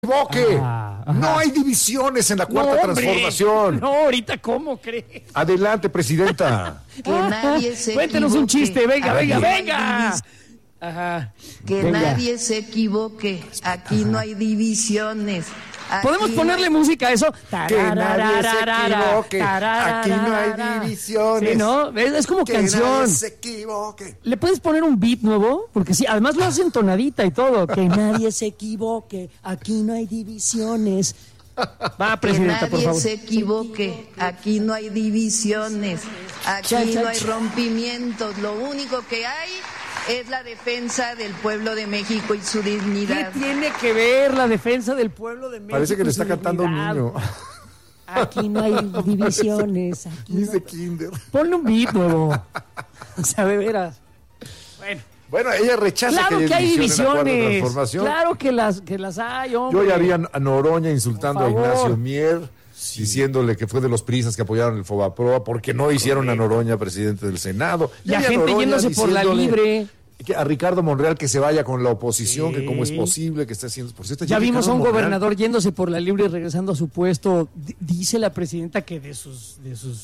equivoque. No hay divisiones en la cuarta transformación. No, ahorita, ¿cómo crees? Adelante, presidenta. Que nadie se Cuéntenos equivoque. un chiste, venga, Aquí venga, no hay venga. Ajá. Que Venga. nadie se equivoque. Aquí no hay divisiones. Aquí ¿Podemos no ponerle música a eso? Que nadie se equivoque. Aquí no hay divisiones. Sí, ¿no? Es como Que canción. nadie se equivoque. ¿Le puedes poner un beat nuevo? Porque sí, además lo hace entonadita y todo. Que nadie se equivoque. Aquí no hay divisiones. Va, Que presidenta, por nadie favor. se equivoque. Aquí no hay divisiones. Aquí no hay rompimientos. Lo único que hay es la defensa del pueblo de México y su ¿Qué dignidad. tiene que ver la defensa del pueblo de México? Parece que le y está su cantando un dignidad? niño. Aquí no hay divisiones. Aquí Dice no... Kinder. Ponle un beat nuevo. O sea, de veras. Bueno. Bueno, ella rechaza Claro que que hay en la cuarta divisiones. transformación. Claro que las hay, hombre. Yo ya vi a Noroña insultando a Por favor. Ignacio Mier, diciéndole que fue de los prisas que apoyaron el Fobaproa porque no hicieron a Noroña presidente del Senado. Y a vi gente Noroña yéndose por la diciéndole libre. a Ricardo Monreal que se vaya con la oposición, Sí. que cómo es posible que esté haciendo... Por cierto, Ya vimos a un Ricardo Monreal- gobernador yéndose por la libre y regresando a su puesto. Dice la presidenta que de sus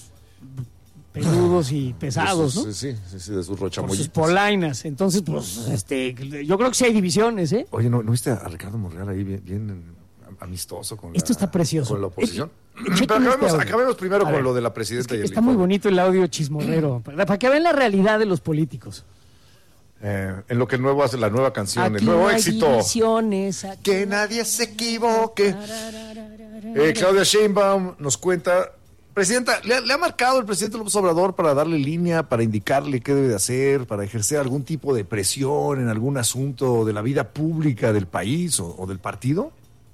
peludos y pesados, ¿no? Sí, de sus Por sus rochamollitos. polainas. Entonces, pues, yo creo que sí hay divisiones, ¿eh? Oye, ¿no viste a Ricardo Monreal ahí bien amistoso con Esto está precioso. con la oposición? Chequen Pero este audio. acabemos primero A con ver, lo de la presidenta y el Está muy informe. bonito el audio chismorrero, ¿verdad? Para que vean la realidad de los políticos. En lo que nuevo hace la nueva canción, Aquí el nuevo no hay éxito. divisiones, aquí Que no- nadie se equivoque. Claudia Sheinbaum nos cuenta. Presidenta, ¿le ha marcado el presidente López Obrador para darle línea, para indicarle qué debe de hacer, para ejercer algún tipo de presión en algún asunto de la vida pública del país o del partido?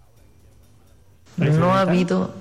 No ha habido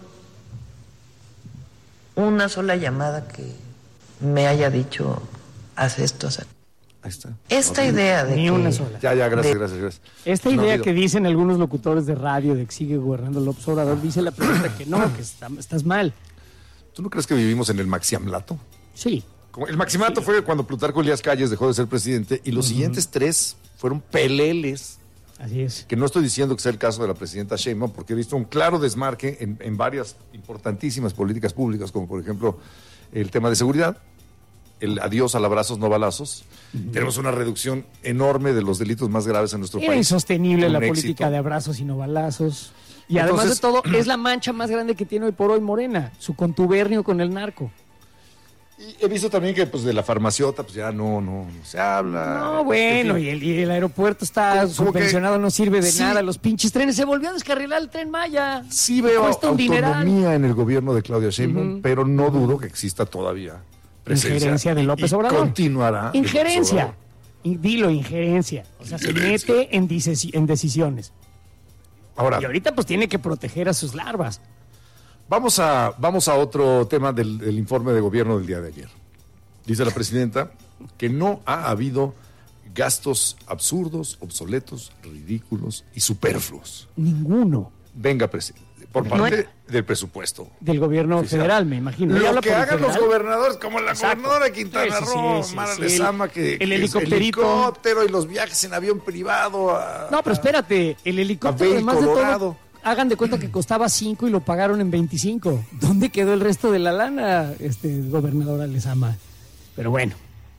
una sola llamada que me haya dicho haz esto. Ahí está. Esta Ok. idea de Ni que una sola. Ya, gracias, de- gracias. Esta No ha idea habido. que dicen algunos locutores de radio de que sigue gobernando López Obrador, dice la presidenta que no, que estás mal. ¿Tú no crees que vivimos en el maxiamlato? Sí. Como el maximato fue cuando Plutarco Elías Calles dejó de ser presidente y los siguientes tres fueron peleles. Así es. Que no estoy diciendo que sea el caso de la presidenta Sheinbaum, porque he visto un claro desmarque en varias importantísimas políticas públicas, como por ejemplo el tema de seguridad, el adiós al abrazos no balazos. Tenemos una reducción enorme de los delitos más graves en nuestro Era país. insostenible Un la éxito. política de abrazos y no balazos. Y Entonces- además de todo, es la mancha más grande que tiene hoy por hoy Morena, su contubernio con el narco. Y he visto también que pues de la farmaciota pues ya no se habla. No, bueno, En fin. y el aeropuerto está Como que- subvencionado, no sirve de sí. nada. Los pinches trenes, se volvió a descarrilar el Tren Maya. Sí veo Cuesta un dineral. autonomía en el gobierno de Claudia Sheinbaum, pero no dudo que exista todavía presencia. Injerencia de López Y Obrador. continuará. de López Injerencia. Obrador. Dilo, injerencia. O sea, se Injerencia. mete en decisiones. Ahora, Y ahorita pues tiene que proteger a sus larvas. vamos a otro tema del informe de gobierno del día de ayer. Dice la presidenta que no ha habido gastos absurdos, obsoletos, ridículos y superfluos. Ninguno Venga, presidente, por parte del presupuesto. del gobierno Oficial. federal, me imagino. ¿Ella Lo habla que por el hagan los federal? gobernadores, como la Exacto. gobernadora de Quintana Sí, sí, Roo, sí, Mara sí, Lezama, que el es helicópterito. helicóptero y los viajes en avión privado. No, pero espérate, el helicóptero, Abel además de Colorado. todo, hagan de cuenta que costaba 5 y lo pagaron en 25. ¿Dónde quedó el resto de la lana, gobernadora Lezama? Pero bueno,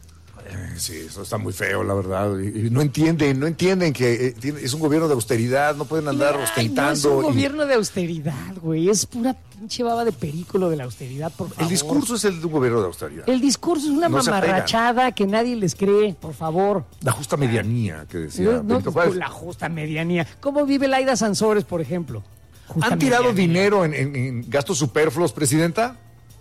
Sí, eso está muy feo, la verdad. Y no entienden que es un gobierno de austeridad, no pueden andar ay, no es ostentando. un y- gobierno de austeridad, güey. Es pura pinche baba de perículo de la austeridad, por favor. El discurso es el de un gobierno de austeridad. El discurso es una No se mamarrachada que nadie les cree, por favor. La justa medianía que decía No, Benito Juárez. la justa medianía. ¿Cómo vive Laida Sansores, por ejemplo? Justa ¿Han tirado medianía. dinero en gastos superfluos, presidenta?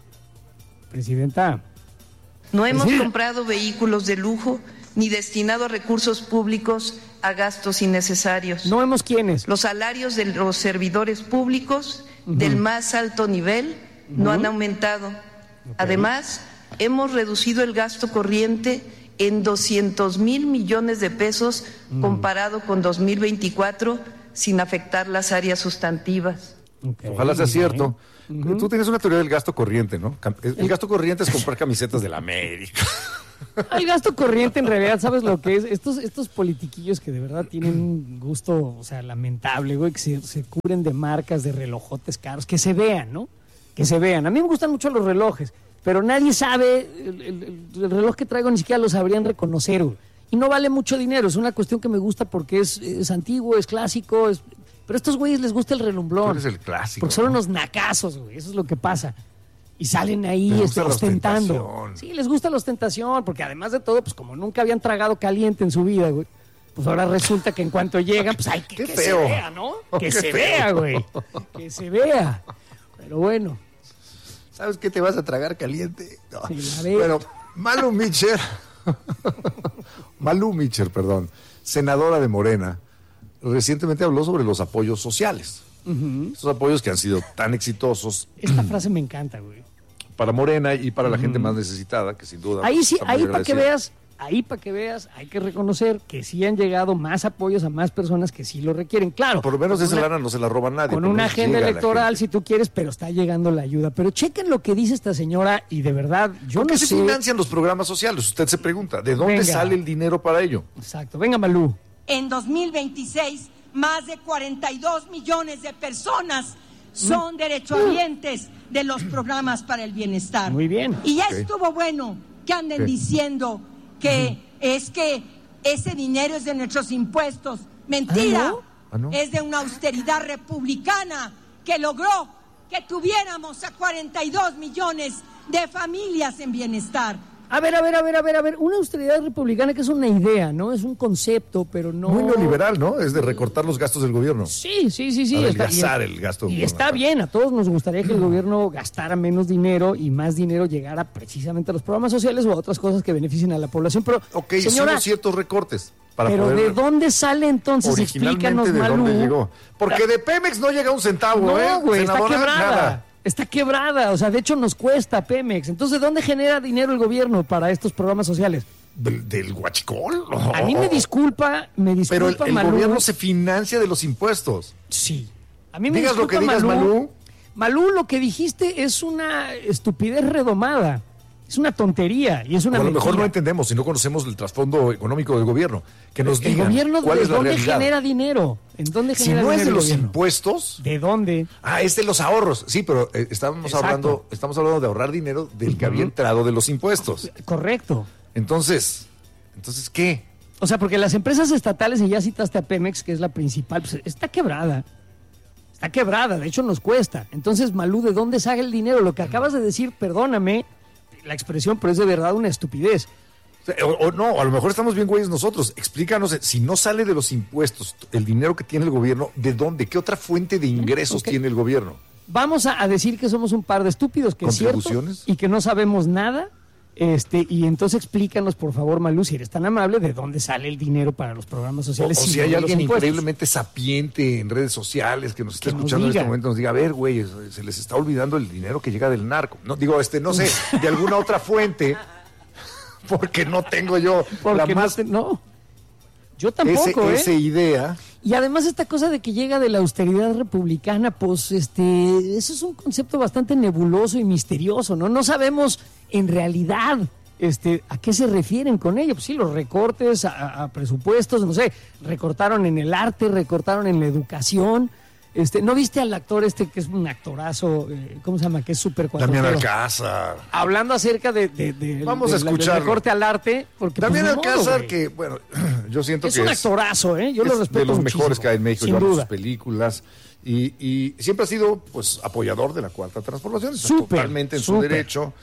Presidenta, No hemos Sí. comprado vehículos de lujo ni destinado recursos públicos a gastos innecesarios. no vemos quiénes. Los salarios de los servidores públicos del más alto nivel no han aumentado. Además, hemos reducido el gasto corriente en 200,000 millones de pesos comparado con 2024 sin afectar las áreas sustantivas. Ok, Ojalá sea muy cierto. bien. Tú tienes una teoría del gasto corriente, ¿no? El gasto corriente es comprar camisetas de la América. El gasto corriente, en realidad, ¿sabes lo que es? Estos politiquillos que de verdad tienen un gusto, o sea, lamentable, güey, que se cubren de marcas, de relojotes caros, que se vean, ¿no? Que se vean. A mí me gustan mucho los relojes, pero nadie sabe, el reloj que traigo ni siquiera lo sabrían reconocer, güey. Y no vale mucho dinero, es una cuestión que me gusta porque es antiguo, es clásico, pero a estos güeyes les gusta el relumbrón. Tú eres el clásico. Porque son ¿no? unos nacazos, güey, eso es lo que pasa. Y salen ahí Les gusta la ostentando. ostentación. Sí, les gusta la ostentación, porque además de todo, pues como nunca habían tragado caliente en su vida, güey, pues ahora resulta que en cuanto llegan, pues hay que se vea, ¿no? Que se vea, güey. Que se vea. Pero bueno. ¿Sabes qué te vas a tragar caliente? No. Sí, la ve. Bueno, Malu Mitcher, perdón, senadora de Morena, recientemente habló sobre los apoyos sociales. Esos apoyos que han sido tan exitosos Esta frase me encanta, güey. para Morena y para la gente más necesitada, que sin duda... Ahí pues, sí, está muy ahí para que agradecida. veas, hay que reconocer que sí han llegado más apoyos a más personas que sí lo requieren. Claro. Por lo menos con esa una- lana no se la roba nadie. Con por lo una menos agenda llega a la electoral, gente. si tú quieres, pero está llegando la ayuda. Pero chequen lo que dice esta señora y de verdad, yo ¿Por no qué se sé... financian los programas sociales? Usted se pregunta, ¿de dónde Venga. sale el dinero para ello? Exacto. Venga, Malú. En 2026, más de 42 millones de personas son derechohabientes de los programas para el bienestar. Muy bien. Y ya Ok. estuvo bueno que anden Ok. diciendo que es que ese dinero es de nuestros impuestos. Mentira. ¿Ah, no? ¿Ah, no? Es de una austeridad republicana que logró que tuviéramos a 42 millones de familias en bienestar. A ver. Una austeridad republicana que es una idea, ¿no? Es un concepto, pero no... Muy neoliberal, ¿no? Es de recortar los gastos del gobierno. Sí. Adelgazar el gasto Y está gubernamental. bien, a todos nos gustaría que el gobierno gastara menos dinero y más dinero llegara precisamente a los programas sociales o a otras cosas que beneficien a la población. Pero, Ok, señora, hicimos ciertos recortes para pero poder... ¿de dónde sale entonces? Originalmente, Explícanos, ¿de Malú. dónde llegó? Porque de Pemex no llega un centavo, No, güey, está senadora, quebrada. nada. Está quebrada, o sea, de hecho nos cuesta Pemex. Entonces, ¿de dónde genera dinero el gobierno para estos programas sociales? ¿Del huachicol? A mí me disculpa, Pero el Malú. gobierno se financia de los impuestos. Sí. A mí me Digas lo que disculpa, digas, Malú. Malú, lo que dijiste es una estupidez redomada. Es una tontería y es una O a lo mejor mentira. no entendemos si no conocemos el trasfondo económico del gobierno. Que nos El digan gobierno, cuál ¿de es la dónde realidad. genera dinero? ¿En dónde Si genera no es dinero de el los gobierno? impuestos... ¿De dónde? Es de los ahorros. Sí, pero estamos Exacto. hablando de ahorrar dinero del que había entrado de los impuestos. Correcto. Entonces, ¿qué? O sea, porque las empresas estatales, y ya citaste a Pemex, que es la principal, pues está quebrada. Está quebrada, de hecho nos cuesta. Entonces, Malú, ¿de dónde sale el dinero? Lo que acabas de decir, perdóname la expresión, pero es de verdad una estupidez. O no, a lo mejor estamos bien güeyes nosotros. Explícanos, si no sale de los impuestos el dinero que tiene el gobierno, ¿de dónde? ¿Qué otra fuente de ingresos Ok. tiene el gobierno? Vamos a decir que somos un par de estúpidos, que es cierto, ¿Contribuciones? y que no sabemos nada. Y entonces explícanos, por favor, Malú, si eres tan amable, de dónde sale el dinero para los programas O sociales. si no hay de los alguien impuestos. increíblemente sapiente en redes sociales que nos está Que nos escuchando en este diga. momento, nos diga, a ver, güey, se les está olvidando el dinero que llega del narco. No, digo, no sé, de alguna otra fuente, porque no tengo yo Porque la más... no. Yo tampoco, esa idea... Y además esta cosa de que llega de la austeridad republicana, pues eso es un concepto bastante nebuloso y misterioso, ¿no? No sabemos en realidad a qué se refieren con ello. Pues sí, los recortes a presupuestos, no sé, recortaron en el arte, recortaron en la educación. ¿No viste al actor que es un actorazo, ¿cómo se llama? Que es súper Damián cuatrotero? Alcázar. Hablando acerca de Vamos a del escucharlo. recorte al arte. Porque, Damián pues, ni modo, Alcázar, güey. que, bueno, yo siento Es que un actorazo, yo lo es respeto de los muchísimo, mejores que hay en México, sin yo amo sus duda. películas y siempre ha sido pues apoyador de la Cuarta Transformación, está Súper, totalmente en su súper. derecho.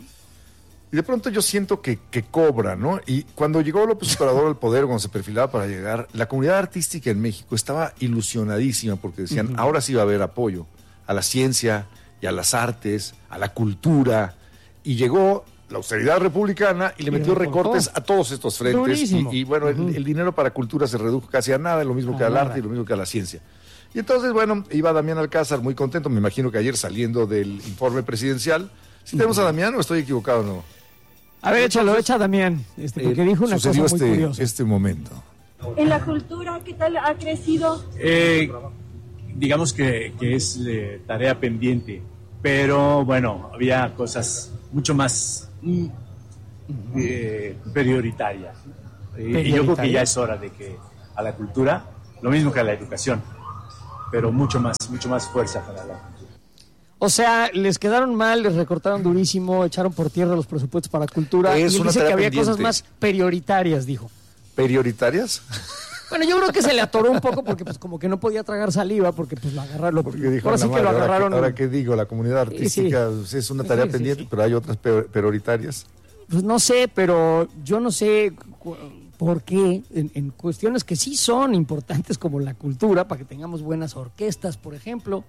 Y de pronto yo siento que cobra, ¿no? Y cuando llegó López Obrador al poder, cuando se perfilaba para llegar, la comunidad artística en México estaba ilusionadísima porque decían, ahora sí va a haber apoyo a la ciencia y a las artes, a la cultura. Y llegó la austeridad republicana y le metió recortó. recortes a todos estos frentes. Durísimo. Y bueno, el dinero para cultura se redujo casi a nada, lo mismo que al nada. arte y lo mismo que a la ciencia. Y entonces, bueno, iba Damián Alcázar muy contento, me imagino que ayer saliendo del informe presidencial. ¿Sí tenemos a Damián o estoy equivocado o no? A ver, echa Damián, porque dijo una cosa sucedió muy curiosa. este momento. En la cultura, ¿qué tal ha crecido? Digamos que es tarea pendiente, pero bueno, había cosas mucho más prioritaria. Y yo creo que ya es hora de que a la cultura, lo mismo que a la educación, pero mucho más fuerza para la cultura. O sea, les quedaron mal, les recortaron durísimo, echaron por tierra los presupuestos para cultura. Es y él una dice que tarea había pendiente. cosas más prioritarias, dijo. ¿Prioritarias? Bueno, yo creo que se le atoró un poco porque pues como que no podía tragar saliva porque pues lo agarraron. Porque dijo, ahora sí que lo agarraron. Ahora que digo, la comunidad artística es una tarea pendiente, pero hay otras prioritarias. Pues no sé, pero yo no sé por qué en cuestiones que sí son importantes como la cultura, para que tengamos buenas orquestas, por ejemplo,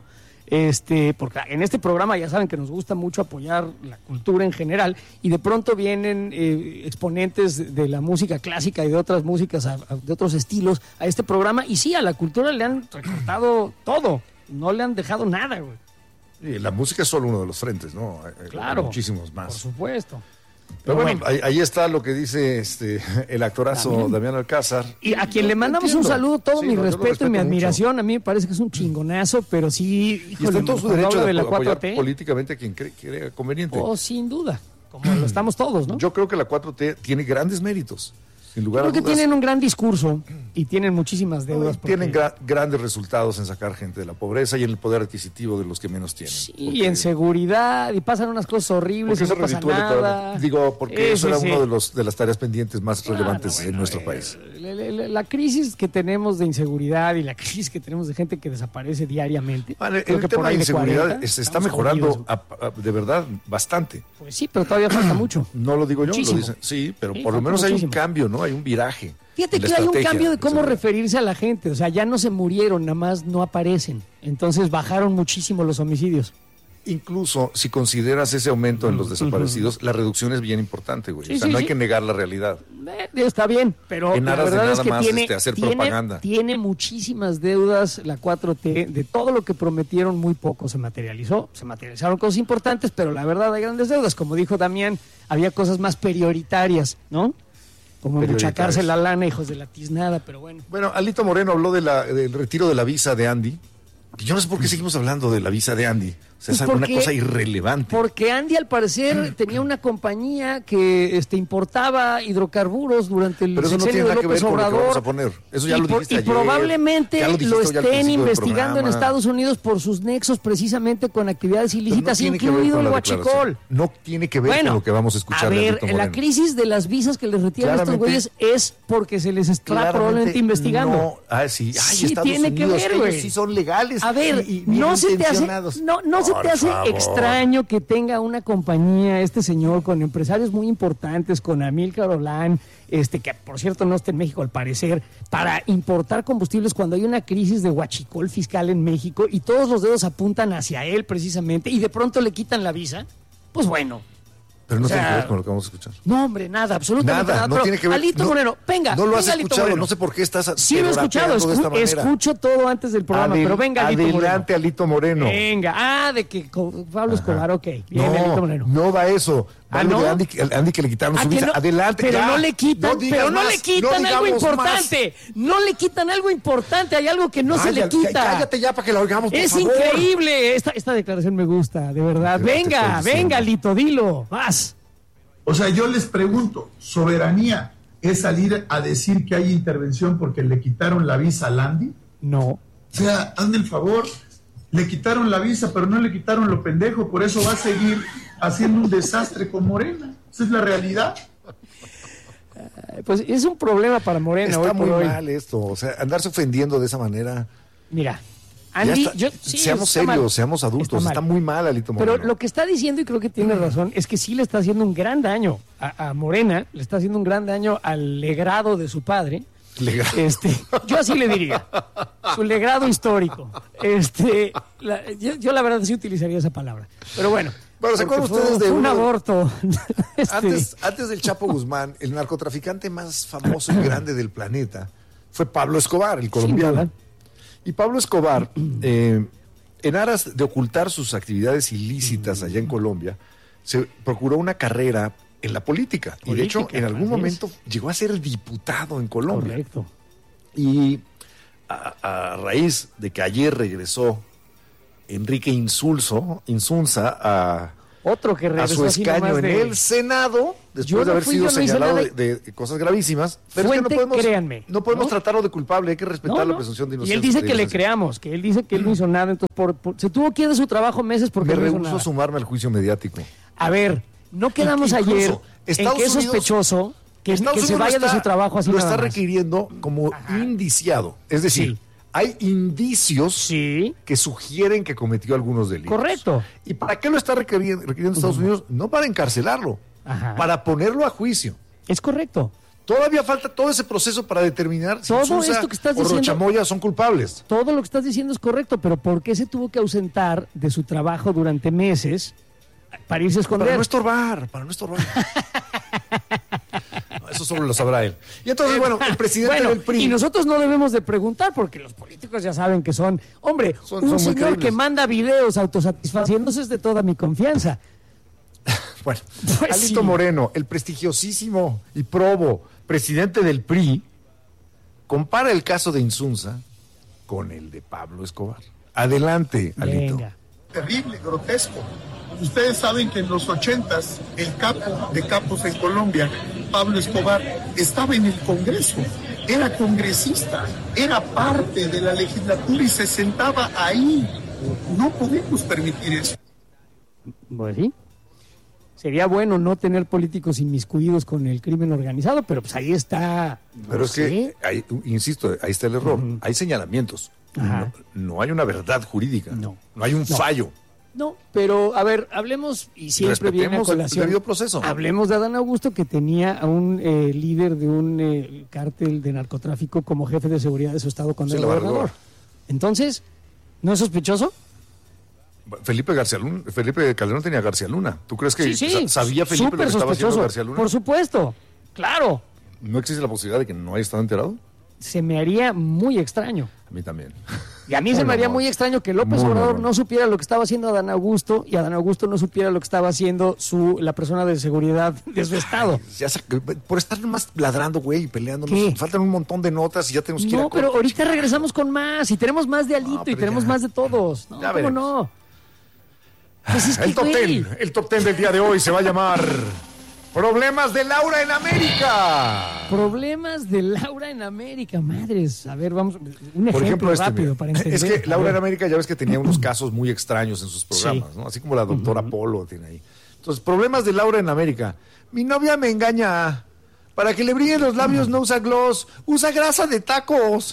porque en este programa ya saben que nos gusta mucho apoyar la cultura en general y de pronto vienen exponentes de la música clásica y de otras músicas, de otros estilos a este programa y sí, a la cultura le han recortado todo, no le han dejado nada, güey. Sí, la música es solo uno de los frentes, ¿no? Claro. Muchísimos más. Por supuesto. Pero bueno, ahí está lo que dice el actorazo Damián Alcázar. Y a quien le mandamos un saludo, todo mi respeto y mi admiración, mucho. a mí me parece que es un chingonazo, pero sí, Y está en todo su derecho de la apoyar 4T. políticamente a quien crea conveniente. Oh, sin duda, como lo estamos todos, ¿no? Yo creo que la 4T tiene grandes méritos, sin lugar a Creo que dudas. tienen un gran discurso y tienen muchísimas deudas. Tienen grandes resultados en sacar gente de la pobreza y en el poder adquisitivo de los que menos tienen. Sí, y en seguridad, y pasan unas cosas horribles y no pasa nada. Porque eso era uno de las tareas pendientes más relevantes en nuestro país. La crisis que tenemos de inseguridad y la crisis que tenemos de gente que desaparece diariamente. Vale, creo el que por tema ahí de de inseguridad 40, se está estamos mejorando jodidos. de verdad bastante. Pues sí, pero todavía falta mucho. No lo digo yo, Muchísimo. lo dicen. Sí, pero Sí, por lo falta menos hay un muchísimo. cambio, ¿no? Hay un viraje. Fíjate en la que hay un estrategia cambio de de cómo seguridad. referirse a la gente. O sea, ya no se murieron, nada más no aparecen. Entonces bajaron muchísimo los homicidios. Incluso si consideras ese aumento en los desaparecidos, la reducción es bien importante, güey. Sí, O sea, sí, no hay sí. que negar la realidad. Está bien, pero En la aras de verdad es nada que más, hacer propaganda. tiene muchísimas deudas la 4T. De todo lo que prometieron, muy poco se materializó. Se materializaron cosas importantes, pero la verdad hay grandes deudas. Como dijo Damián, había cosas más prioritarias, ¿no? Como muchacarse la lana, hijos de la tiznada, pero bueno. Bueno, Alito Moreno habló del retiro de la visa de Andy. Yo no sé por qué seguimos hablando de la visa de Andy. O sea, es Pues una porque- cosa irrelevante. Porque Andy, al parecer, tenía una compañía que importaba hidrocarburos durante el Pero eso no sexenio tiene de nada que ver López con lo que Obrador. vamos a poner. Eso ya lo dijiste y ayer. probablemente Ya lo lo dijiste hoy al estén principio del investigando en programa. Estados Unidos por sus nexos precisamente con actividades Pero no ilícitas, tiene que ver incluido con el la huachicol. declaración. No tiene que ver con lo que vamos a escuchar a de ver, Alito la Moreno. crisis de las visas que les retiran a estos Claramente- güeyes es porque se les está probablemente investigando. No, sí, Sí, Estados tiene que Unidos, ver, ellos güey. sí son legales. A ver, y bien no se te hace, intencionados. no se Por te hace favor. extraño que tenga una compañía, este señor, con empresarios muy importantes, con Amílcar Olán, que por cierto no está en México al parecer, para importar combustibles cuando hay una crisis de huachicol fiscal en México y todos los dedos apuntan hacia él precisamente y de pronto le quitan la visa? Pues bueno. Pero no O sea, tiene que ver con lo que vamos a escuchar. No, hombre, nada, absolutamente nada. No Pero, tiene que ver. Alito no, Moreno, venga. No lo has venga, Alito escuchado, Moreno. no sé por qué estás. Sí lo he escuchado, perorateando de esta manera. escucho todo antes del programa, pero venga, Alito Moreno. Adelante, Alito Moreno. Venga, de que Pablo Escobar, ok. Bien, Alito Moreno. No va eso. Va lo ¿no? de Andy que le quitaron su ¿A que visa. no? Adelante, pero ya. no le quitan, digas pero no más, le quitan no algo digamos importante. No le quitan algo importante, hay algo que no se le quita. Cállate ya para que lo oigamos, por Es favor. increíble. Esta declaración me gusta, de verdad. Pero te Venga, estoy diciendo. venga, Alito, dilo. Vas. O sea, yo les pregunto, ¿soberanía es salir a decir que hay intervención porque le quitaron la visa a Landy? No. O sea, hazme el favor, le quitaron la visa, pero no le quitaron lo pendejo, por eso va a seguir haciendo un desastre con Morena. Esa es la realidad. Pues es un problema para Morena. Está hoy por muy hoy. mal esto. O sea, andarse ofendiendo de esa manera. Mira, Ya Andy, está. Seamos está mal. serios, seamos adultos. mal. Está muy mal, Alito Moreno. Pero lo que está diciendo, y creo que tiene razón, es que sí le está haciendo un gran daño a Morena, le está haciendo un gran daño al legrado de su padre. Legal. Yo así le diría, su legrado histórico. Yo la verdad sí utilizaría esa palabra. Pero bueno. Bueno, ¿se acuerdan porque ustedes de fue un uno- aborto? Antes del Chapo Guzmán, el narcotraficante más famoso y grande del planeta fue Pablo Escobar, el colombiano. duda. Y Pablo Escobar, en aras de ocultar sus actividades ilícitas allá en Colombia, se procuró una carrera en la política. Y de hecho, en algún así es. momento llegó a ser diputado en Colombia. Correcto. Y a raíz de que ayer regresó Enrique Insunza Otro que a regresó su así escaño nomás en de- el Senado, Yo después de no haber fui, sido yo no hice señalado nada. de cosas gravísimas. Pero Fuente, es que no podemos, créanme, no podemos ¿no? tratarlo de culpable, hay que respetar la presunción de Y inocencia. él dice que le inocencia. creamos, que él dice que él no hizo nada, entonces se tuvo que ir de su trabajo meses porque Me no hizo rehúso nada. a sumarme al juicio mediático. A ver, no quedamos Incluso, ayer en Estados que es Unidos- sospechoso que Estados se Unidos vaya lo de su trabajo así lo nada está más. requiriendo como indiciado. Es decir, Sí. hay indicios Sí, que sugieren que cometió algunos delitos. correcto. ¿Y para qué lo está requiriendo Estados Unidos? No para encarcelarlo, Ajá. para ponerlo a juicio. Es correcto. Todavía falta todo ese proceso para determinar si Todo Sousa esto que estás o diciendo- Rochamoya son culpables. Todo lo que estás diciendo es correcto, pero ¿por qué se tuvo que ausentar de su trabajo durante meses para irse a esconder? Para no estorbar, para no estorbar. No, eso solo lo sabrá él. Y entonces, bueno, el presidente Bueno, del PRI... y nosotros no debemos de preguntar porque los políticos ya saben que son, hombre, Son un muy señor creíbles. que manda videos autosatisfaciéndose es de toda mi confianza. Bueno, Pues Alito sí. Moreno, el prestigiosísimo y probo presidente del PRI, compara el caso de Insunza con el de Pablo Escobar. Adelante, Alito. Venga. Terrible, grotesco. Ustedes saben que en los 80s, el capo de capos en Colombia, Pablo Escobar, estaba en el Congreso, era congresista, era parte de la legislatura y se sentaba ahí. No podemos permitir eso. Pues sí. Sería bueno no tener políticos inmiscuidos con el crimen organizado, pero pues ahí está. Pero no es sé. que, insisto, ahí está el error. Hay señalamientos. Ajá. No hay una verdad jurídica. No. No hay un fallo. No, pero a ver, hablemos, y siempre viene a Respetemos el colación. debido proceso. Hablemos de Adán Augusto, que tenía a un líder de un cártel de narcotráfico como jefe de seguridad de su estado cuando Sí, era la gobernador. verdad. Entonces, ¿no es sospechoso? Felipe Calderón tenía a García Luna. ¿Tú crees que sabía Felipe lo que súper estaba haciendo sospechoso. García Luna? Por supuesto, claro. ¿No existe la posibilidad de que no haya estado enterado? Se me haría muy extraño. A mí también. Y a mí se me haría muy extraño que López Muy Obrador mamón. no supiera lo que estaba haciendo Adán Augusto y Adán Augusto no supiera lo que estaba haciendo la persona de seguridad de su estado. Por estar más ladrando, güey, y peleándonos. ¿Qué? Faltan un montón de notas y ya tenemos que ir a No, pero corte, ahorita chica. regresamos con más y tenemos más de Alito No, y pero tenemos ya. más de todos. No, Ya ¿cómo veremos. no? Pues es que, El top güey, 10. El top 10 del día de hoy se va a llamar Problemas de Laura en América. Problemas de Laura en América, madres. A ver, vamos, un Por ejemplo ejemplo, rápido mira, para entender. es que A Laura ver. en América ya ves que tenía unos casos muy extraños en sus programas, ¿no? Así como la doctora Polo tiene ahí. Entonces, problemas de Laura en América. Mi novia me engaña. Para que le brillen los labios no usa gloss, usa grasa de tacos.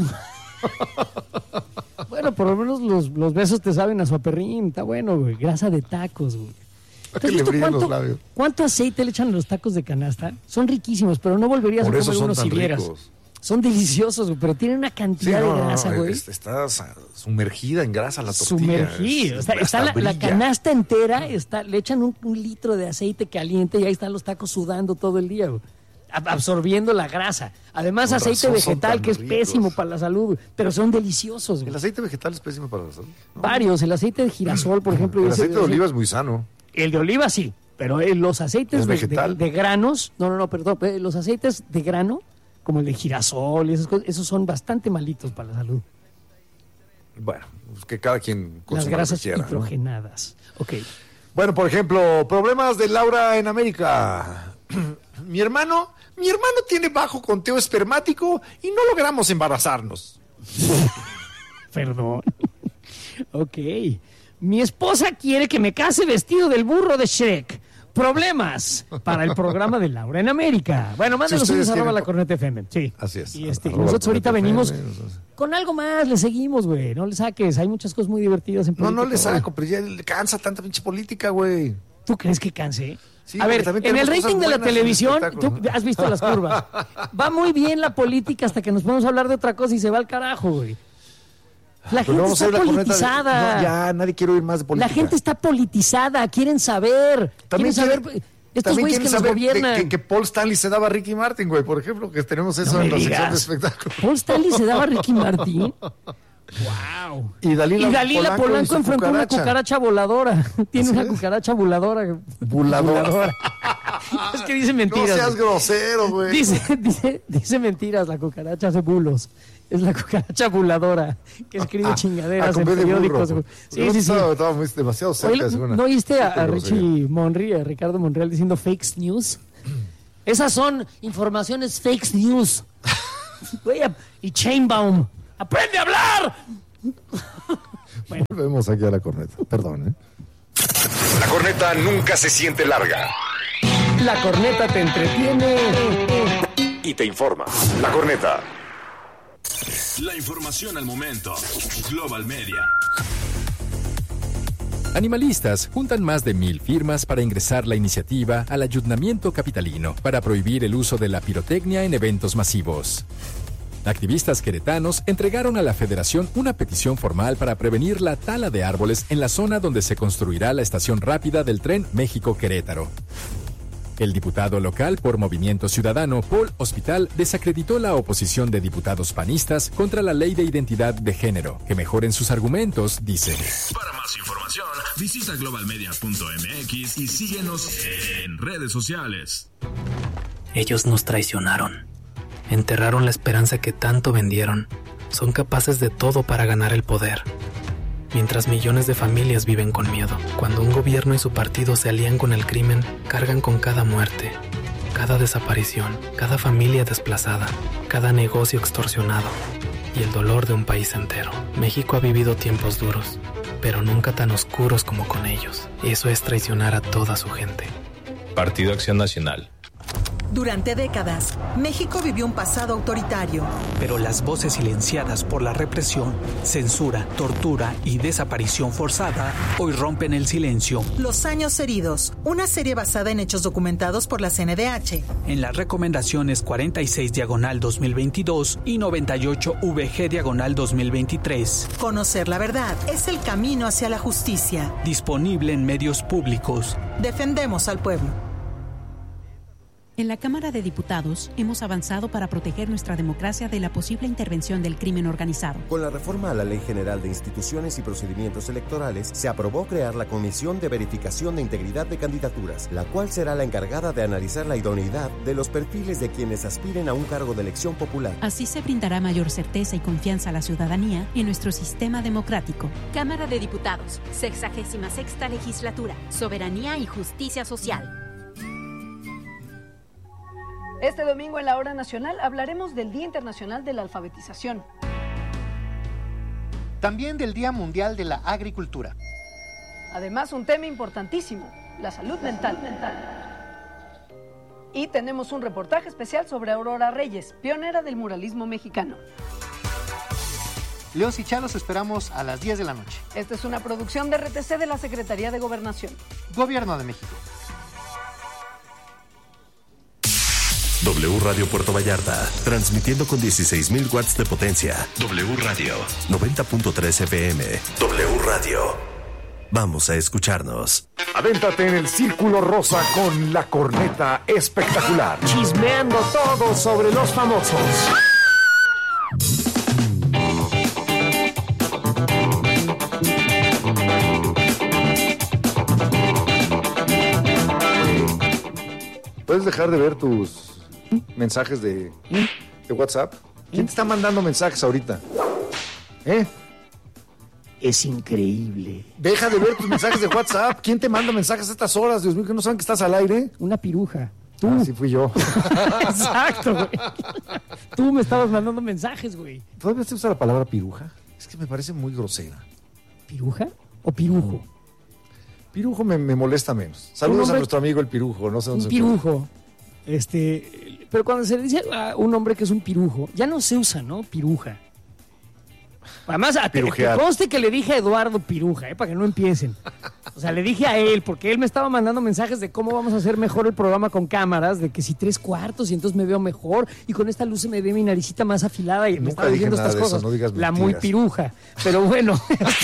Bueno, por lo menos los besos te saben a su aperrín. Está bueno, güey. Grasa de tacos, güey. Para que ¿Has le visto brillen los labios. cuánto aceite le echan a los tacos de canasta? Son riquísimos, pero no volverías Por a eso comer son unos tan si vieras. ricos. Son deliciosos, güey, pero tienen una Sí, cantidad de grasa, güey. está sumergida en grasa la tortilla. Sumergido. Está Hasta la brilla. canasta entera, le echan un litro de aceite caliente y ahí están los tacos sudando todo el día, güey, absorbiendo la grasa. Además, Con aceite razón son vegetal, tan que es ricos. pésimo para la salud, güey, pero son deliciosos. güey. El aceite vegetal es pésimo para la salud, ¿no? Varios, el aceite de girasol, por ejemplo. El ese- aceite de oliva es muy sano. El de oliva sí, pero los aceites ¿Es de vegetal? de granos, perdón, los aceites de grano, como el de girasol y esas cosas, esos son bastante malitos para la salud. Bueno, pues que cada quien Las consuma lo que grasas quiera, ¿no? hidrogenadas. Ok. Bueno, por ejemplo, problemas de Laura en América. Mi hermano tiene bajo conteo espermático y no logramos embarazarnos. Perdón. Ok. Mi esposa quiere que me case vestido del burro de Shrek. Problemas para el programa de Laura en América. Bueno, mándenos ustedes un arroba quieren- la Corneta FM. Sí. Así es. Y Arroba nosotros ahorita Corneta venimos FM, entonces. con algo más. Le seguimos, güey. No le saques. Hay muchas cosas muy divertidas en No política. le saco, pero ya le cansa tanta pinche política, güey. ¿Tú crees que canse? Sí, A porque ver, también en el tenemos rating cosas de la buenas en el televisión, espectáculo, tú ¿no? has visto las curvas. Va muy bien la política hasta que nos podemos hablar de otra cosa y se va al carajo, güey. La Pero gente vamos a está ver la corneta de- politizada. No, ya, nadie quiere oír más de política. La gente está politizada, quieren saber. También quieren saber quieren- estos también güeyes que quieren nos saber gobiernan. que Paul Stanley se daba a Ricky Martin, güey, por ejemplo, que tenemos eso No en me la sección de digas. espectáculo. Paul Stanley se daba a Ricky Martin. Wow. Y Dalila, Polanco y su enfrentó una cucaracha voladora. Tiene ¿Así una es? cucaracha voladora. Buladora. Es que dice mentiras. No seas grosero, güey. Dice mentiras, la cucaracha hace bulos. Es la cucaracha buladora que escribe chingaderas en periódicos. Sí. Estaba demasiado cerca. Oye, ¿no oíste a Richie Monry, a Ricardo Monreal diciendo fake news? Esas son informaciones fake news. Y Chainbaum, ¡aprende a hablar! Bueno. Volvemos aquí a la corneta. Perdón, La corneta nunca se siente larga. La corneta te entretiene y te informa. La corneta. La información al momento. Global Media. Animalistas juntan más de 1,000 firmas para ingresar la iniciativa al Ayuntamiento capitalino para prohibir el uso de la pirotecnia en eventos masivos. Activistas queretanos entregaron a la Federación una petición formal para prevenir la tala de árboles en la zona donde se construirá la estación rápida del tren México-Querétaro. El diputado local por Movimiento Ciudadano, Paul Hospital, desacreditó la oposición de diputados panistas contra la Ley de Identidad de Género, que mejoren sus argumentos, dice. Para más información, visita globalmedia.mx y síguenos en redes sociales. Ellos nos traicionaron. Enterraron la esperanza que tanto vendieron. Son capaces de todo para ganar el poder. Mientras millones de familias viven con miedo, cuando un gobierno y su partido se alían con el crimen, cargan con cada muerte, cada desaparición, cada familia desplazada, cada negocio extorsionado y el dolor de un país entero. México ha vivido tiempos duros, pero nunca tan oscuros como con ellos. Eso es traicionar a toda su gente. Partido Acción Nacional. Durante décadas, México vivió un pasado autoritario. Pero las voces silenciadas por la represión, censura, tortura y desaparición forzada hoy rompen el silencio. Los años heridos, una serie basada en hechos documentados por la CNDH. En las recomendaciones 46/2022 y 98VG/2023. Conocer la verdad es el camino hacia la justicia. Disponible en medios públicos. Defendemos al pueblo. En la Cámara de Diputados hemos avanzado para proteger nuestra democracia de la posible intervención del crimen organizado. Con la reforma a la Ley General de Instituciones y Procedimientos Electorales, se aprobó crear la Comisión de Verificación de Integridad de Candidaturas, la cual será la encargada de analizar la idoneidad de los perfiles de quienes aspiren a un cargo de elección popular. Así se brindará mayor certeza y confianza a la ciudadanía en nuestro sistema democrático. Cámara de Diputados, 66ª Legislatura, Soberanía y Justicia Social. Este domingo en la Hora Nacional hablaremos del Día Internacional de la Alfabetización. También del Día Mundial de la Agricultura. Además, un tema importantísimo, la salud mental. Y tenemos un reportaje especial sobre Aurora Reyes, pionera del muralismo mexicano. León y Chá los esperamos a las 10 de la noche. Esta es una producción de RTC de la Secretaría de Gobernación. Gobierno de México. W Radio Puerto Vallarta, transmitiendo con 16,000 watts de potencia. W Radio, 90.3 FM. W Radio. Vamos a escucharnos. Avéntate en el Círculo Rosa con la corneta espectacular. Chismeando todo sobre los famosos. ¿Puedes dejar de ver tus mensajes de WhatsApp? ¿Quién te está mandando mensajes ahorita? Es increíble. Deja de ver tus mensajes de WhatsApp. ¿Quién te manda mensajes a estas horas? Dios mío, que no saben que estás al aire. Una piruja. Tú. Sí fui yo. Exacto, güey. Tú me estabas mandando mensajes, güey. ¿Todavía se usa la palabra piruja? Es que me parece muy grosera. ¿Piruja o pirujo? Pirujo me molesta menos. Saludos a nuestro amigo el pirujo. No sé dónde un pirujo. Pero cuando se le dice a un hombre que es un pirujo, ya no se usa, ¿no? Piruja. Además, que conste que le dije a Eduardo Piruja, para que no empiecen. O sea, le dije a él, porque él me estaba mandando mensajes de cómo vamos a hacer mejor el programa con cámaras, de que si 3/4 y entonces me veo mejor, y con esta luz se me ve mi naricita más afilada, y nunca me estaba diciendo estas cosas. No digas la muy piruja. Pero bueno.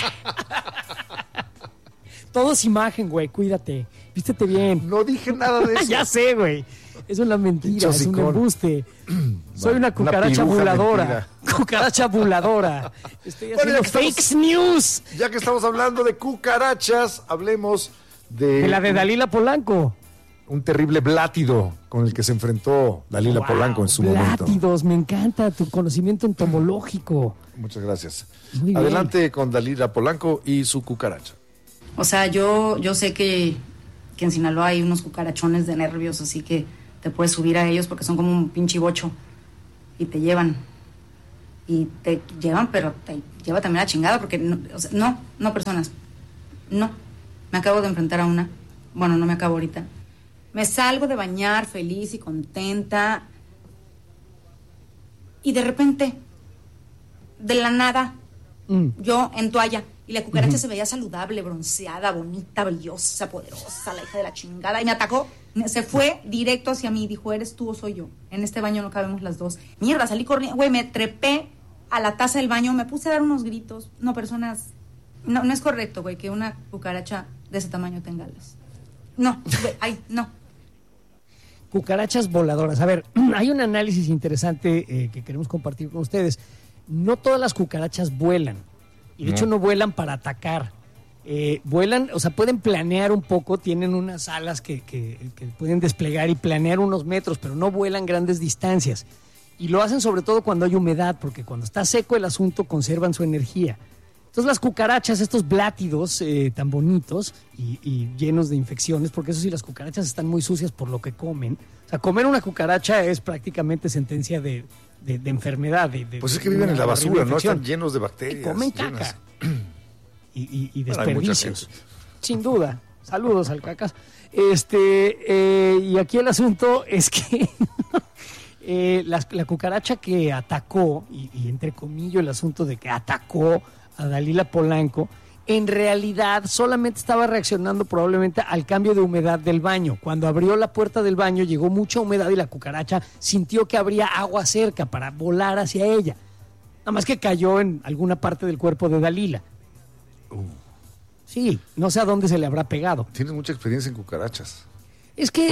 Todo es imagen, güey, cuídate. Vístete bien. No dije nada de eso. Ya sé, güey. Es una mentira, es un embuste. Soy una cucaracha buladora. Cucaracha buladora. Estoy haciendo fake news. Ya que estamos hablando de cucarachas, hablemos de la de Dalila Polanco. un terrible blátido con el que se enfrentó Dalila Polanco en su momento. Blátidos, me encanta tu conocimiento entomológico. Muchas gracias. Muy Adelante con Dalila Polanco y su cucaracha. O sea, yo sé que en Sinaloa hay unos cucarachones de nervios, así que te puedes subir a ellos porque son como un pinche bocho y te llevan. Y te llevan, pero te lleva también a chingada porque no personas. No. Me acabo de enfrentar a una. Bueno, no me acabo ahorita. Me salgo de bañar feliz y contenta. Y de repente, de la nada, yo en toalla. Y la cucaracha se veía saludable, bronceada, bonita, brillosa, poderosa, la hija de la chingada. Y me atacó. Se fue directo hacia mí. Dijo, ¿eres tú o soy yo? En este baño no cabemos las dos. Mierda, salí corriendo. Güey, me trepé a la taza del baño. Me puse a dar unos gritos. No, personas... No es correcto, güey, que una cucaracha de ese tamaño tenga alas. No, ay, no. Cucarachas voladoras. A ver, hay un análisis interesante que queremos compartir con ustedes. No todas las cucarachas vuelan. Y de hecho no vuelan para atacar. Vuelan, o sea, pueden planear un poco, tienen unas alas que pueden desplegar y planear unos metros, pero no vuelan grandes distancias. Y lo hacen sobre todo cuando hay humedad, porque cuando está seco el asunto conservan su energía. Entonces las cucarachas, estos blátidos tan bonitos y llenos de infecciones, porque eso sí, las cucarachas están muy sucias por lo que comen. O sea, comer una cucaracha es prácticamente sentencia de enfermedad. Pues es que viven en la basura, ¿no? Están llenos de bacterias. Y comen caca. Y desperdicios. Sin duda. Saludos al cacas. Y aquí el asunto es que la cucaracha que atacó, y entre comillas el asunto de que atacó a Dalila Polanco, en realidad solamente estaba reaccionando probablemente al cambio de humedad del baño. Cuando abrió la puerta del baño llegó mucha humedad y la cucaracha sintió que habría agua cerca para volar hacia ella. Nada más que cayó en alguna parte del cuerpo de Dalila. Sí, no sé a dónde se le habrá pegado. Tienes mucha experiencia en cucarachas. Es que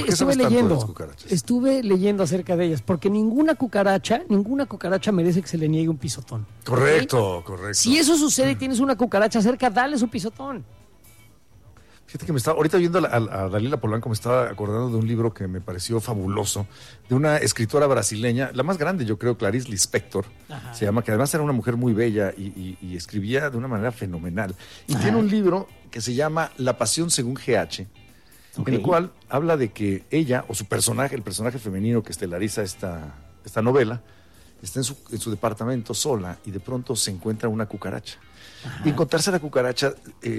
estuve leyendo acerca de ellas, porque ninguna cucaracha merece que se le niegue un pisotón. Correcto. Si eso sucede y tienes una cucaracha cerca, dale su pisotón. Fíjate que ahorita viendo a Dalila Polanco, me estaba acordando de un libro que me pareció fabuloso, de una escritora brasileña, la más grande yo creo, Clarice Lispector, se llama, que además era una mujer muy bella y escribía de una manera fenomenal. Y tiene un libro que se llama La pasión según GH, en el cual habla de que ella, o su personaje, el personaje femenino que estelariza esta novela, está en su departamento sola y de pronto se encuentra una cucaracha. Y encontrarse a la cucaracha,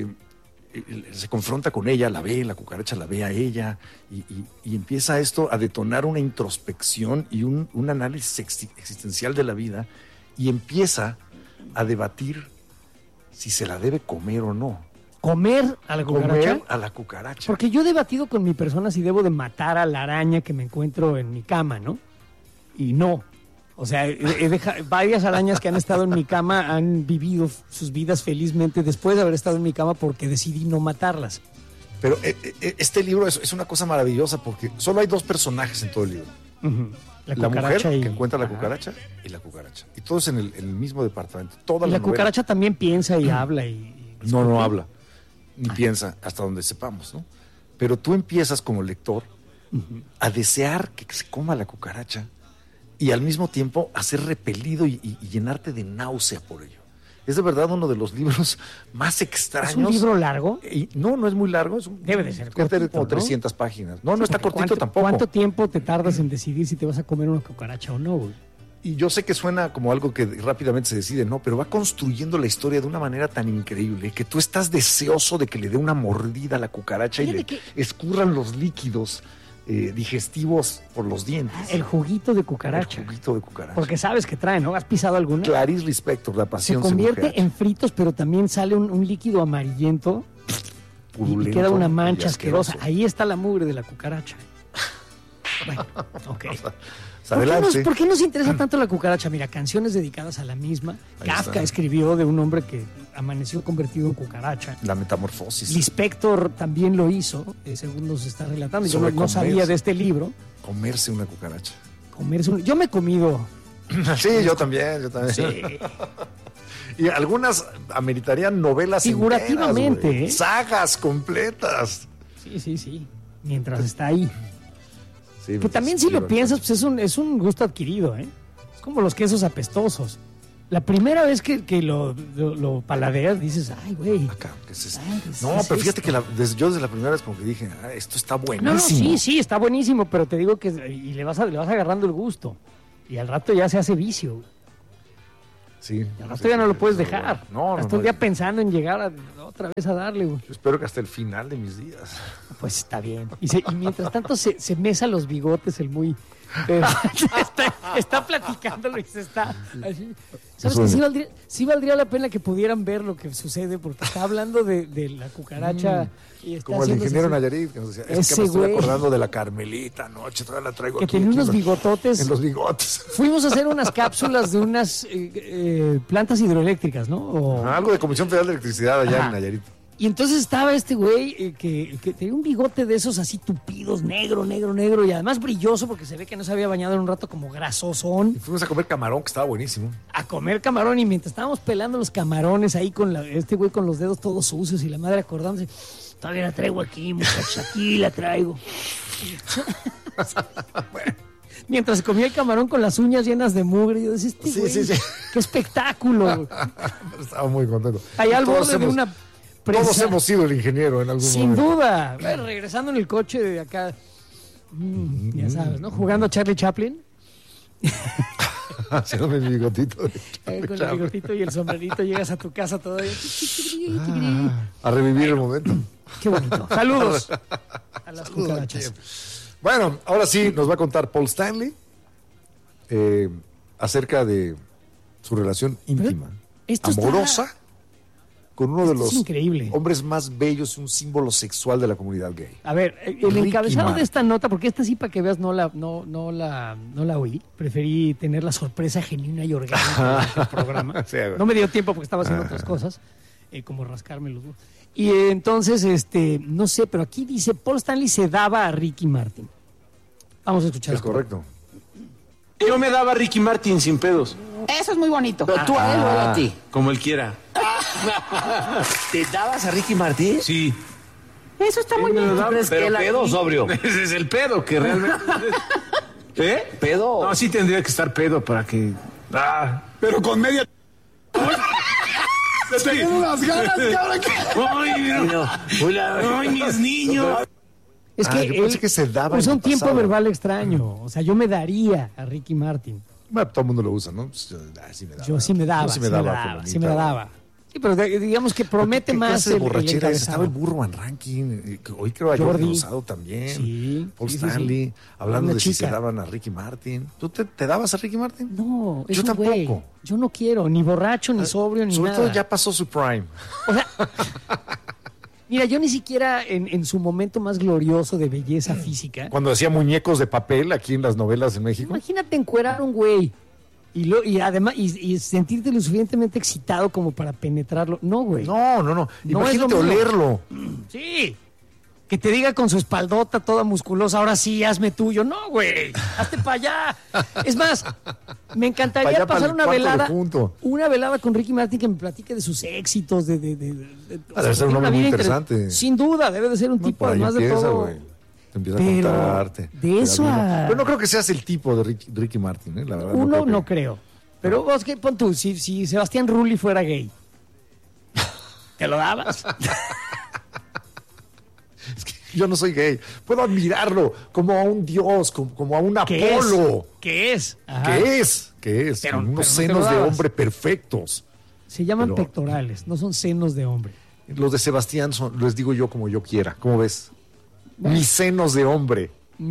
se confronta con ella, la cucaracha la ve a ella y empieza esto a detonar una introspección y un análisis existencial de la vida, y empieza a debatir si se la debe comer o no. ¿Comer a la cucaracha? Comer a la cucaracha. Porque yo he debatido con mi persona si debo de matar a la araña que me encuentro en mi cama, ¿no? Y no. O sea, varias arañas que han estado en mi cama han vivido sus vidas felizmente después de haber estado en mi cama porque decidí no matarlas. Pero este libro es una cosa maravillosa porque solo hay dos personajes en todo el libro. La mujer que encuentra la cucaracha y la cucaracha. Y todos en el mismo departamento. Y la cucaracha también piensa y habla No habla. Ni piensa, hasta donde sepamos, ¿no? Pero tú empiezas como lector a desear que se coma la cucaracha y al mismo tiempo a ser repelido y llenarte de náusea por ello. Es de verdad uno de los libros más extraños. ¿Es un libro largo? No es muy largo. Debe de ser cortito, como 300 páginas. No está cortito tampoco. ¿Cuánto tiempo te tardas en decidir si te vas a comer una cucaracha o no, güey? Y yo sé que suena como algo que rápidamente se decide, no, pero va construyendo la historia de una manera tan increíble que tú estás deseoso de que le dé una mordida a la cucaracha y le escurran los líquidos digestivos por los dientes. El juguito de cucaracha. El juguito de cucaracha. Porque sabes que trae, ¿no? ¿Has pisado alguna? Clarice Lispector, La pasión. Se convierte en fritos, pero también sale un líquido amarillento y queda una mancha asquerosa. Ahí está la mugre de la cucaracha. Bueno, ok. ¿Por qué nos interesa tanto la cucaracha? Mira, canciones dedicadas a la misma. Kafka escribió de un hombre que amaneció convertido en cucaracha. La metamorfosis. Lispector también lo hizo, según nos está relatando. Yo no sabía de este libro. Comerse una cucaracha. Yo me he comido. Sí, yo también. Sí. Y algunas ameritarían novelas figurativamente, enteras, sagas completas. Sí. mientras está ahí. Sí, que también si lo piensas, pues es un gusto adquirido, ¿eh? Es como los quesos apestosos. La primera vez que lo paladeas, dices, ay, güey. ¿Qué es esto? No, pero fíjate que yo desde la primera vez como que dije, esto está buenísimo. No, sí, está buenísimo, pero te digo que y le vas agarrando el gusto. Y al rato ya se hace vicio. Sí. Al rato ya no lo puedes dejar. No, hasta un día pensando en llegar otra vez a darle, güey. Yo espero que hasta el final de mis días. Pues está bien. Y mientras tanto se mesa los bigotes el muy... está platicándolo y se está así. ¿Sabes que sí valdría la pena que pudieran ver lo que sucede? Porque está hablando de la cucaracha y está como el ingeniero Nayarit que nos decía, es que me estoy acordando de la Carmelita anoche, todavía la traigo que aquí. Que tenía unos bigototes. En los bigotes. Fuimos a hacer unas cápsulas de unas plantas hidroeléctricas, ¿no? Algo de Comisión Federal de Electricidad allá en Nayarit. Y entonces estaba este güey que tenía un bigote de esos así tupidos, negro, y además brilloso porque se ve que no se había bañado en un rato como grasosón. Y fuimos a comer camarón, que estaba buenísimo. A comer camarón y mientras estábamos pelando los camarones ahí con este güey con los dedos todos sucios y la madre acordándose, todavía la traigo aquí, muchacha, aquí la traigo. Bueno. Mientras comía el camarón con las uñas llenas de mugre, yo decía, güey, qué espectáculo. Estaba muy contento. Allá al borde de una... Todos hemos sido el ingeniero en algún momento. Sin duda. Bueno, regresando en el coche de acá, ya sabes, ¿no? Jugando a Charlie Chaplin. Haciéndome el bigotito. Con el bigotito y el sombrerito llegas a tu casa todavía. A revivir el momento. Qué bonito. Saludos a las cucarachas. Bueno, ahora sí nos va a contar Paul Stanley acerca de su relación íntima, amorosa, con uno de los hombres más bellos, un símbolo sexual de la comunidad gay. A ver, el encabezado de esta nota, porque esta sí para que veas no la oí, preferí tener la sorpresa genuina y orgánica del programa. Sí, no me dio tiempo porque estaba haciendo otras cosas, como rascarme los huevos. Y entonces, no sé, pero aquí dice, Paul Stanley se daba a Ricky Martin. Vamos a escuchar. Es correcto. Yo me daba a Ricky Martin sin pedos. Eso es muy bonito. Pero tú a él o él a ti. Como él quiera. ¿Te dabas a Ricky Martin? Sí. Eso está muy bien. ¿Pero pedo o sobrio? Ese es el pedo que realmente... ¿Eh? ¿Pedo? No, sí tendría que estar pedo para que... Pero con media... Sí. Tengo unas ganas, cabrón. ¡Ay, mis niños! Es que él que se daba usa un tiempo verbal extraño. O sea, yo me daría a Ricky Martin. Bueno, todo el mundo lo usa, ¿no? Sí me daba. Yo sí me daba. Sí me la daba. Sí, pero digamos que promete más el borrachera. Estaba el burro Van Rankin. Hoy creo a Jordi Rosado también. Sí. Paul Stanley. Hablando de si se daban a Ricky Martin. ¿Tú te dabas a Ricky Martin? No, yo tampoco. Güey. Yo no quiero, ni borracho, ni sobrio, ni sobre nada. Sobre todo ya pasó su prime. O sea, mira, yo ni siquiera en su momento más glorioso de belleza física. Cuando hacía muñecos de papel aquí en las novelas en México. Imagínate encuerar a un güey. Y además, y sentirte lo suficientemente excitado como para penetrarlo. No, güey. No. Imagínate olerlo. Sí. Que te diga con su espaldota toda musculosa, ahora sí, hazme tuyo. No, güey. Hazte para allá. Es más, me encantaría pasar una velada con Ricky Martin que me platique de sus éxitos. Debe ser un hombre muy interesante. Sin duda, debe de ser un tipo además de todo. Güey. Te empieza a contarte. De eso a... Pero no creo que seas el tipo de Ricky Martin, la verdad. Uno no creo. Pero vos, pon tú, si Sebastián Rulli fuera gay, ¿te lo dabas? Es que yo no soy gay. Puedo admirarlo como a un dios, como a un Apolo. ¿Qué es? ¿Qué es? Pero, con unos senos de hombre perfectos. Se llaman pectorales, no son senos de hombre. Los de Sebastián les digo yo como yo quiera. ¿Cómo ves? Mis senos de hombre.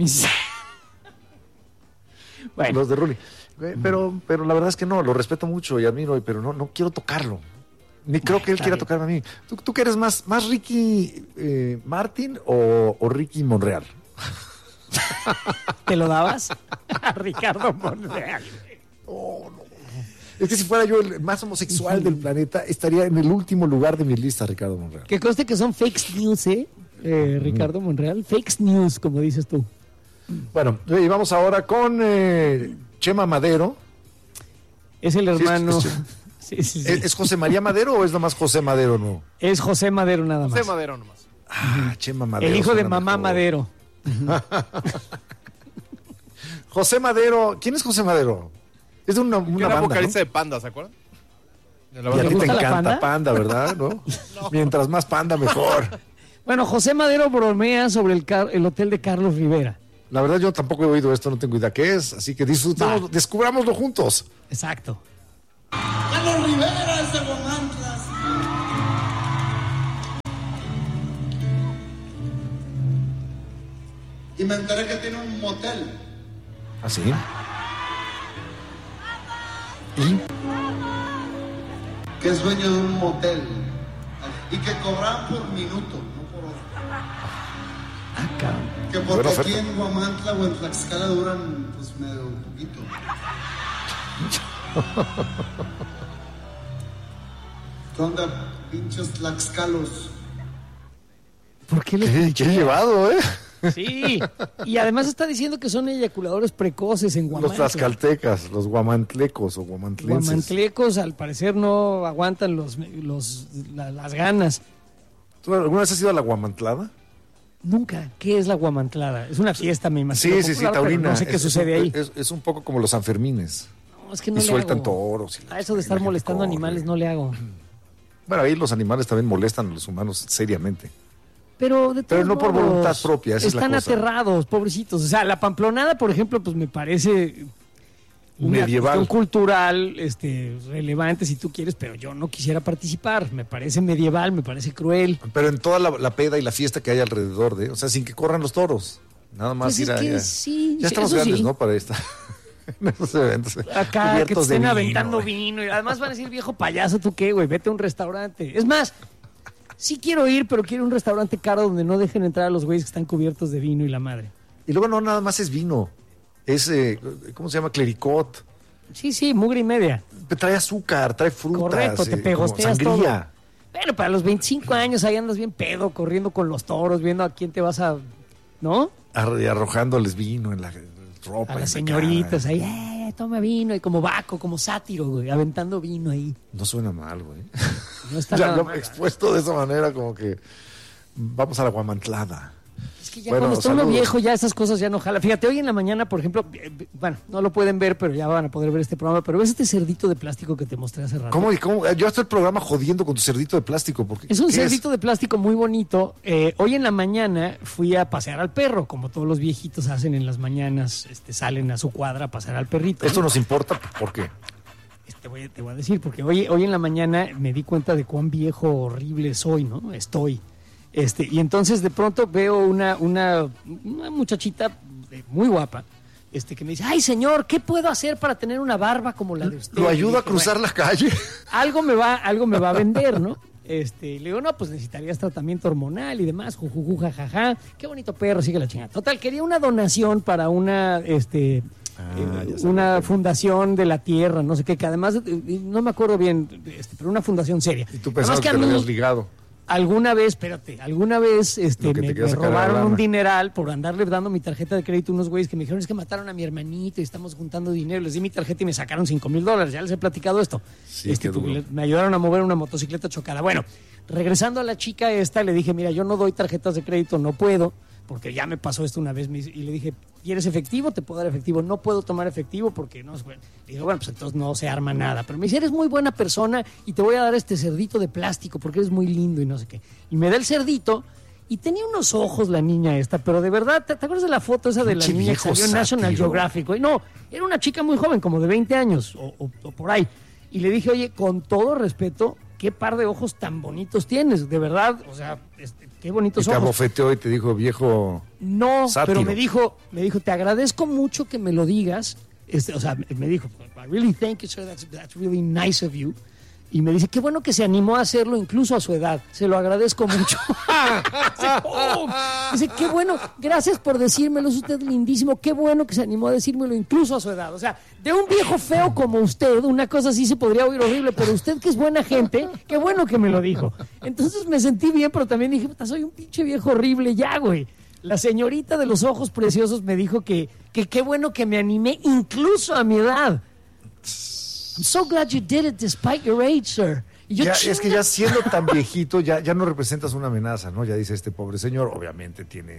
Bueno. Los de Rulli. Pero la verdad es que no, lo respeto mucho y admiro, pero no quiero tocarlo. Ni creo que él quiera tocarme a mí. ¿Tú qué eres más Ricky Martin o Ricky Monreal? ¿Te lo dabas? A Ricardo Monreal. No. Es que si fuera yo el más homosexual del planeta, estaría en el último lugar de mi lista, Ricardo Monreal. Que conste que son fake news, Ricardo Monreal. Fake news, como dices tú. Bueno, y vamos ahora con Chema Madero. Es el hermano... Sí. ¿Es José María Madero o es nomás José Madero, no? Es José Madero nada más. José Madero nomás. Chema Madero. El hijo de mamá Madero. José Madero. ¿Quién es José Madero? Es de una banda, vocalista, ¿no? de Panda, ¿se acuerdan? Y a ti te encanta Panda, ¿verdad? ¿No? Mientras más Panda, mejor. Bueno, José Madero bromea sobre el hotel de Carlos Rivera. La verdad, yo tampoco he oído esto, no tengo idea qué es, así que disfrutemos, descubrámoslo juntos. Exacto. Carlos Rivera es de Guamantlas. Y me enteré que tiene un motel. ¿Ah, sí? ¿Y? Que es dueño de un motel. Y que cobran por minuto, no por hora. Que porque aquí en Guamantla o en Tlaxcala duran pues medio poquito. ¿Qué onda, pinches tlaxcalos? ¿Por qué ¿Qué llevado, Sí, y además está diciendo que son eyaculadores precoces en Guamantla. Los tlaxcaltecas, los guamantlecos o guamantlenses. Guamantlecos al parecer no aguantan las ganas. ¿Tú alguna vez has ido a la guamantlada? Nunca. ¿Qué es la guamantlada? Es una fiesta, me imagino. Sí, taurina. No sé qué sucede ahí. Es un poco como los Sanfermines. No, es que no y le sueltan hago. toros. A eso de estar molestando animales no le hago. Bueno, ahí los animales también molestan a los humanos seriamente. Pero no por voluntad propia, esa están es la cosa. aterrados, pobrecitos. O sea, la pamplonada, por ejemplo, pues me parece una medieval, cuestión cultural relevante si tú quieres, pero yo no quisiera participar. Me parece medieval, me parece cruel. Pero en toda la peda y la fiesta que hay alrededor o sea, sin que corran los toros. Nada más Pues ir es que allá. sí, Ya estamos grandes, sí. ¿no? Para esta. Esos eventos. Acá, que te Cubiertos de estén vino, aventando güey. vino. Y además van a decir, viejo payaso, ¿tú qué, güey? Vete a un restaurante. Es más, sí quiero ir, pero quiero un restaurante caro donde no dejen entrar a los güeyes que están cubiertos de vino y la madre. Y luego no nada más es vino. Es, ¿cómo se llama? Clericot. Sí, mugre y media. Trae azúcar, trae frutas. Correcto, te como pegosteas todo. sangría. Bueno, para los 25 años ahí andas bien pedo, corriendo con los toros, viendo a quién te vas a... ¿No? Y arrojándoles vino en la ropa. A las en la señoritas cara. ahí, toma vino, y como Baco, como sátiro, güey, aventando vino ahí. No suena mal, güey. No está Ya nada lo mal. expuesto de esa manera, como que vamos a la guamantlada. Es que ya cuando está uno viejo, ya esas cosas ya no jala. Fíjate, hoy en la mañana, por ejemplo, bueno, no lo pueden ver, pero ya van a poder ver este programa, pero ves este cerdito de plástico que te mostré hace rato. ¿Cómo? Yo hasta el programa jodiendo con tu cerdito de plástico. Porque, Es un ¿qué cerdito de plástico muy bonito. Hoy en la mañana fui a pasear al perro, como todos los viejitos hacen en las mañanas, salen a su cuadra a pasear al perrito. ¿Esto nos importa? ¿Por qué? Te voy a decir, porque hoy en la mañana me di cuenta de cuán viejo horrible soy, ¿no? Estoy. Y entonces de pronto veo una muchachita muy guapa, que me dice, ay señor, ¿qué puedo hacer para tener una barba como la de usted? ¿Lo ayuda dije, a cruzar la calle? Algo me va a vender, ¿no? Le digo, no, pues necesitarías tratamiento hormonal y demás, jujuju, jajaja, qué bonito perro, sigue la chingada. Total, quería una donación para una, una fundación de la tierra, no sé qué, que además, no me acuerdo bien, pero una fundación seria. Y tú pensabas que te lo habías ligado. Alguna vez me robaron un lana. dineral por andarle dando mi tarjeta de crédito a unos güeyes que me dijeron, es que mataron a mi hermanito y estamos juntando dinero. Les di mi tarjeta y me sacaron $5,000. Ya les he platicado esto. Sí, qué duro. Me ayudaron a mover una motocicleta chocada. Bueno, regresando a la chica le ddije, mira, yo no doy tarjetas de crédito, no puedo, porque ya me pasó esto una vez. Y le dije, ¿quieres efectivo? Te puedo dar efectivo. No puedo tomar efectivo porque no es bueno. Le dije, bueno, pues entonces no se arma nada. Pero me dice, eres muy buena persona y te voy a dar este cerdito de plástico porque eres muy lindo y no sé qué. Y me da el cerdito y tenía unos ojos la niña esta, pero de verdad, ¿te acuerdas de la foto esa de la niña que salió en National Geographic? Güey? No, era una chica muy joven, como de 20 años o por ahí. Y le dije, oye, con todo respeto, qué par de ojos tan bonitos tienes, de verdad, o sea, qué bonitos Y te ojos. abofeteó y te dijo, viejo. No, sátiro. pero me dijo, te agradezco mucho que me lo digas. O sea, me dijo, I really thank you, sir, that's really nice of you. Y me dice, qué bueno que se animó a hacerlo incluso a su edad. Se lo agradezco mucho. Dice, qué bueno, gracias por decírmelo, es usted lindísimo. Qué bueno que se animó a decírmelo incluso a su edad. O sea, de un viejo feo como usted, una cosa así se podría oír horrible, pero usted que es buena gente, qué bueno que me lo dijo. Entonces me sentí bien, pero también dije, puta, soy un pinche viejo horrible ya, güey. La señorita de los ojos preciosos me dijo que qué bueno que me animé incluso a mi edad. I'm so glad you did it despite your age, sir. Y yo, Es que ya siendo tan viejito, ya no representas una amenaza, ¿no? Ya dice este pobre señor, obviamente tiene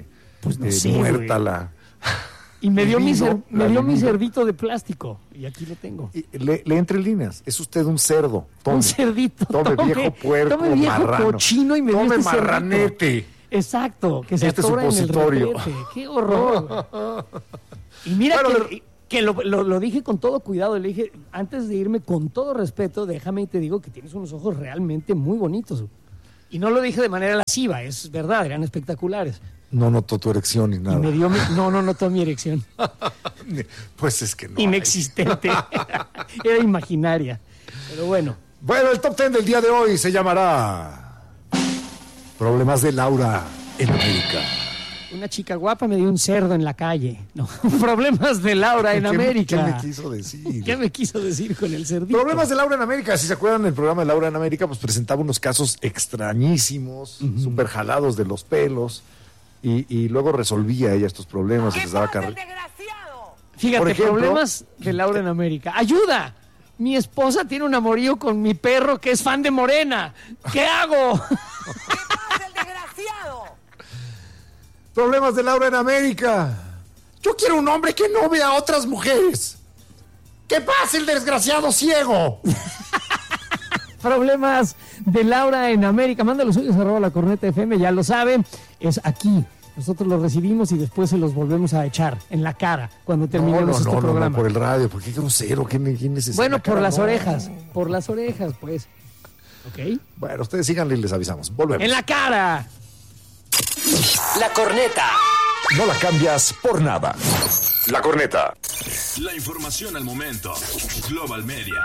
Pues no sé, muerta güey. la... Y me dio, la mi cerdito de plástico. Y aquí lo tengo. Y le entre líneas. Es usted un cerdo. Tome. Un cerdito. Tome viejo puerco, tome viejo marrano. cochino y me dio Tome este marranete. cerdito. Exacto. Que se este atora en el supositorio. retrete. ¡Qué horror! Y mira que lo dije con todo cuidado. Le dije, antes de irme, con todo respeto, déjame y te digo que tienes unos ojos realmente muy bonitos. Y no lo dije de manera lasciva, es verdad, eran espectaculares. No notó tu erección ni nada. Y me dio no notó mi erección. Pues es que no. Inexistente. Era imaginaria. Pero bueno. Bueno, el top 10 del día de hoy se llamará Problemas de Laura en América. Una chica guapa me dio un cerdo en la calle. No, problemas de Laura en América. ¿Qué me quiso decir? ¿Qué me quiso decir con el cerdito? Problemas de Laura en América. Si se acuerdan, el programa de Laura en América pues presentaba unos casos extrañísimos, súper jalados de los pelos. Y luego resolvía ella estos problemas y les daba carrera. Fíjate, por ejemplo, problemas de Laura en América. ¡Ayuda! Mi esposa tiene un amorío con mi perro que es fan de Morena. ¿Qué hago? ¿Qué pasa, el desgraciado? Problemas de Laura en América. Yo quiero un hombre que no vea a otras mujeres. ¿Qué pasa, el desgraciado ciego? Problemas de Laura en América. Manda los suyos @ la corneta FM, ya lo saben. Es aquí. Nosotros los recibimos y después se los volvemos a echar en la cara cuando terminemos este programa. No, por el radio, porque qué grosero, qué necesita. Bueno, por las orejas, pues. ¿Ok? Bueno, ustedes síganle y les avisamos. Volvemos. ¡En la cara! La corneta. No la cambias por nada. La corneta. La información al momento. Global Media.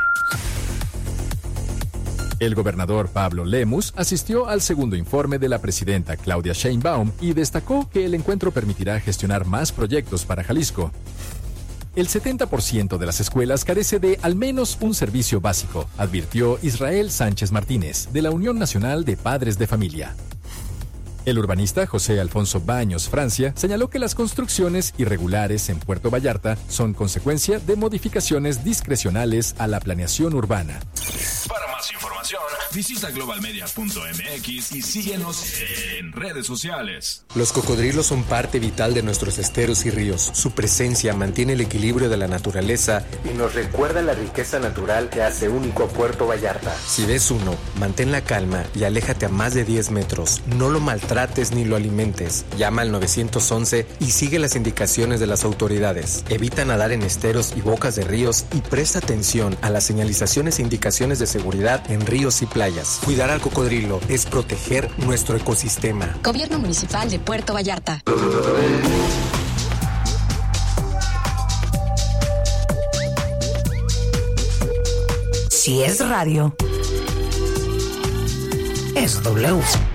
El gobernador Pablo Lemus asistió al segundo informe de la presidenta Claudia Sheinbaum y destacó que el encuentro permitirá gestionar más proyectos para Jalisco. El 70% de las escuelas carece de al menos un servicio básico, advirtió Israel Sánchez Martínez, de la Unión Nacional de Padres de Familia. El urbanista José Alfonso Baños Francia señaló que las construcciones irregulares en Puerto Vallarta son consecuencia de modificaciones discrecionales a la planeación urbana. Para más información, visita globalmedia.mx y síguenos en redes sociales. Los cocodrilos son parte vital de nuestros esteros y ríos. Su presencia mantiene el equilibrio de la naturaleza y nos recuerda la riqueza natural que hace único a Puerto Vallarta. Si ves uno, mantén la calma y aléjate a más de 10 metros. No lo maltrates ni lo alimentes. Llama al 911 y sigue las indicaciones de las autoridades. Evita nadar en esteros y bocas de ríos y presta atención a las señalizaciones e indicaciones de seguridad en ríos y playas. Cuidar al cocodrilo es proteger nuestro ecosistema. Gobierno Municipal de Puerto Vallarta. Si es radio, es W.